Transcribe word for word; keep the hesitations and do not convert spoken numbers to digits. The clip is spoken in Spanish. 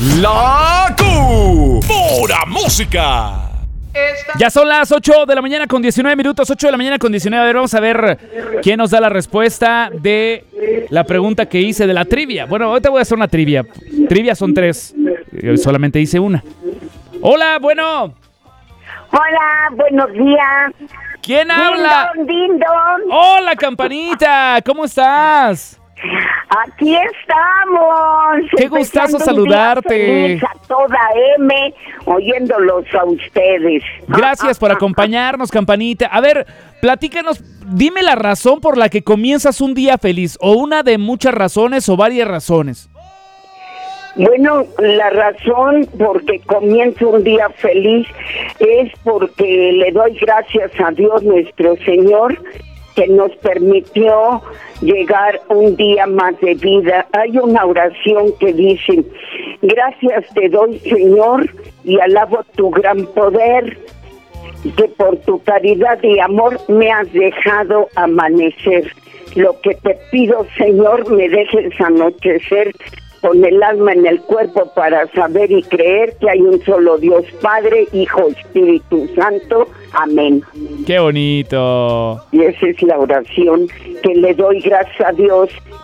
La Q. Pura música. Ya son las ocho de la mañana con diecinueve minutos, ocho de la mañana con diecinueve. A ver, vamos a ver quién nos da la respuesta de la pregunta que hice de la trivia. Bueno, ahorita voy a hacer una trivia. Trivia son tres. Yo solamente hice una. Hola, bueno. Hola, buenos días. ¿Quién habla? Ding dong, ding dong. Hola, Campanita. ¿Cómo estás? Aquí estamos. Qué gustazo empezando un día saludarte. feliz a toda M, oyéndolos a ustedes. Gracias por acompañarnos, Campanita. A ver, platícanos, dime la razón por la que comienzas un día feliz, o una de muchas razones o varias razones. Bueno, la razón por que comienzo un día feliz es porque le doy gracias a Dios nuestro Señor que nos permitió llegar un día más de vida. Hay una oración que dice: gracias te doy, Señor, y alabo tu gran poder, que por tu caridad y amor me has dejado amanecer. Lo que te pido, Señor, me dejes anochecer con el alma en el cuerpo para saber y creer que hay un solo Dios, Padre, Hijo, Espíritu Santo. Amén. ¡Qué bonito! Y esa es la oración que le doy gracias a Dios